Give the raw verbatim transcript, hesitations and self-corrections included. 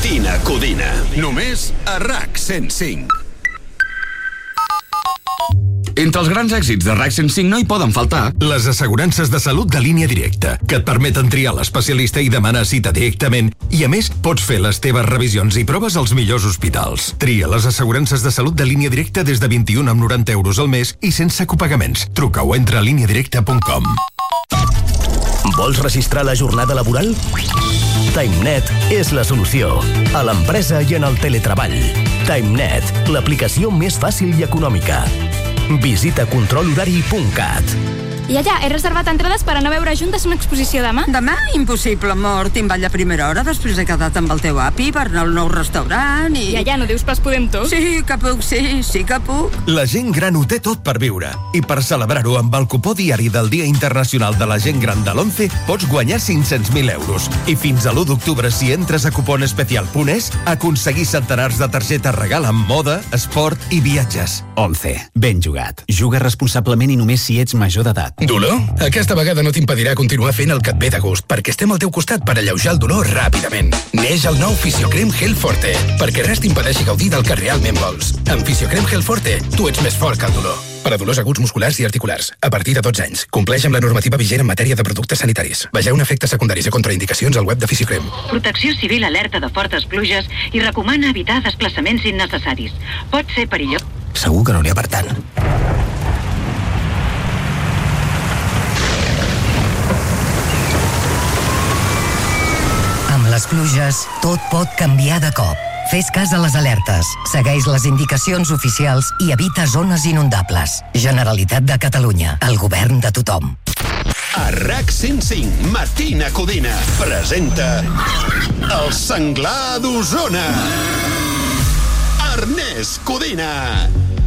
Matina Codina. Només a RAC cent cinc. Entre els grans èxits de RAC cent cinc no hi poden faltar les assegurances de salut de línia directa, que et permeten triar l'especialista i demanar cita directament, i a més pots fer les teves revisions i proves als millors hospitals. Tria les assegurances de salut de línia directa des de vint-i-un amb noranta euros al mes i sense copagaments. Truca o entra a línia directa punt com. Vols registrar la jornada laboral? TimeNet és la solució. A l'empresa i en el teletreball. TimeNet, l'aplicació més fàcil i econòmica. Visita control horari punt cat. I allà, he reservat entrades per anar a veure juntes una exposició demà. Demà? Impossible, amor. Tinc a primera hora, després he quedat amb el teu api per anar al nou restaurant i... I allà no dius pas podem tots? Sí que puc, sí, sí que puc. La gent gran ho té tot per viure. I per celebrar-ho amb el cupó diari del Dia Internacional de la Gent Gran de l'Once, pots guanyar cinc-cents mil euros. I fins a l'u d'octubre, si entres a cuponespecial punt es, aconseguir centenars de targetes regal amb moda, esport i viatges. Once. Ben jugat. Juga responsablement i només si ets major d'edat. Dolor? Aquesta vegada no t'impedirà continuar fent el que et ve de gust, perquè estem al teu costat per alleujar el dolor ràpidament. Neix el nou Fisiocrem Gel Forte, perquè res t'impedeixi gaudir del que realment vols. Amb Fisiocrem Gel Forte, tu ets més fort que el dolor. Per a dolors aguts musculars i articulars, a partir de dotze anys. Compleix amb la normativa vigent en matèria de productes sanitaris. Vegeu efectes secundaris i contraindicacions al web de Fisiocrem. Protecció Civil alerta de fortes pluges i recomana evitar desplaçaments innecessaris. Pot ser perillós. Segur que no n'hi ha per tant. Amb les pluges, tot pot canviar de cop. Fes cas a les alertes, segueix les indicacions oficials i evita zones inundables. Generalitat de Catalunya, el govern de tothom. A RAC cent cinc, Matina Codina, presenta el senglar d'Osona. Ernest Codina.